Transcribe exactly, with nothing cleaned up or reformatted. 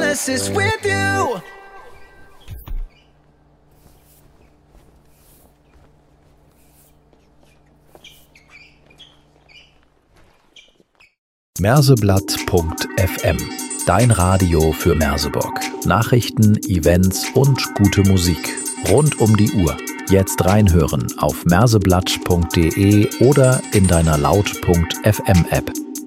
unless it's with you. Merseblatt punkt f m. Dein Radio für Merseburg. Nachrichten, Events und gute Musik. Rund um die Uhr. Jetzt reinhören auf merseblatt punkt de oder in deiner laut punkt f m App.